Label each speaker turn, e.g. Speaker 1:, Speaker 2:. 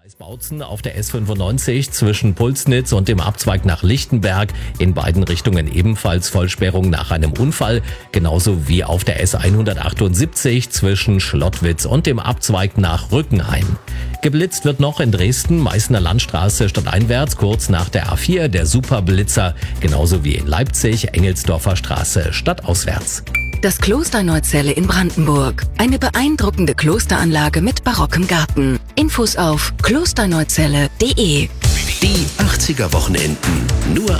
Speaker 1: Bautzen auf der S95 zwischen Pulsnitz und dem Abzweig nach Lichtenberg. In beiden Richtungen ebenfalls Vollsperrung nach einem Unfall. Genauso wie auf der S178 zwischen Schlottwitz und dem Abzweig nach Rückenhain. Geblitzt wird noch in Dresden, Meißner Landstraße stadteinwärts, kurz nach der A4, der Superblitzer. Genauso wie in Leipzig, Engelsdorfer Straße stadtauswärts.
Speaker 2: Das Kloster Neuzelle in Brandenburg. Eine beeindruckende Klosteranlage mit barockem Garten. Infos auf klosterneuzelle.de.
Speaker 3: Die 80er Wochenenden. Nur